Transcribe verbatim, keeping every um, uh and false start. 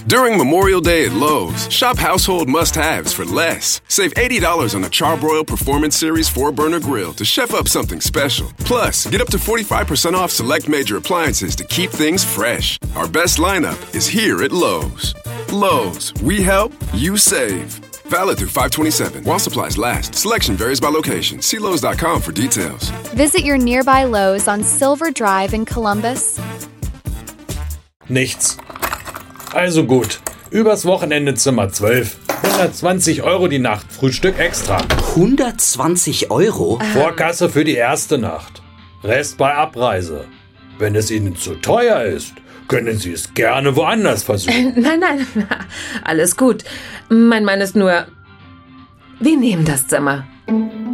During Memorial Day at Lowe's, shop household must-haves for less. Save eighty dollars on a Charbroil Performance Series four burner grill to chef up something special. Plus, get up to forty-five percent off select major appliances to keep things fresh. Our best lineup is here at Lowe's. Lowe's, we help, you save. Valid through five twenty-seven. While supplies last. Selection varies by location. See Lowe's dot com for details. Visit your nearby Lowe's on Silver Drive in Columbus. Nichts. Also gut. Übers Wochenende Zimmer zwölf. hundertzwanzig Euro die Nacht. Frühstück extra. hundertzwanzig Euro? Vorkasse für die erste Nacht. Rest bei Abreise. Wenn es Ihnen zu teuer ist, können Sie es gerne woanders versuchen. Nein, nein, alles gut. Mein Mann ist nur... Wir nehmen das Zimmer.